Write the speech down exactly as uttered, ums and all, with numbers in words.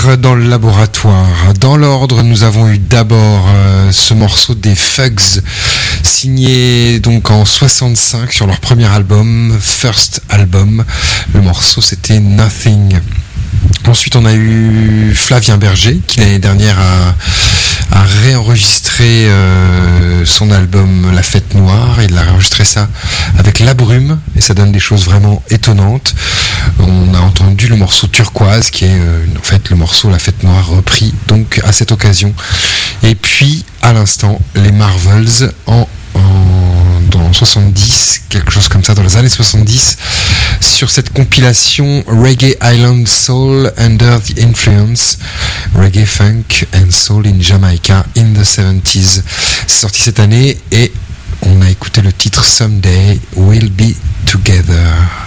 titres dans le laboratoire. Dans l'ordre, nous avons eu d'abord euh, ce morceau des Fugs, signé donc en soixante-cinq sur leur premier album, First Album. Le morceau c'était Nothing. Ensuite, on a eu Flavien Berger, qui l'année dernière a, a réenregistré euh, son album La Fête Noire. Il a réenregistré ça avec La Brume, et ça donne des choses vraiment étonnantes. On a entendu le morceau Turquoise, qui est euh, en fait le morceau La Fête Noire repris donc à cette occasion. Et puis, à l'instant, les Marvels en dans soixante-dix, quelque chose comme ça, dans les années soixante-dix, sur cette compilation Reggae Island Soul Under the Influence, Reggae Funk and Soul in Jamaica in the seventies. C'est sorti cette année et on a écouté le titre Someday We'll Be Together.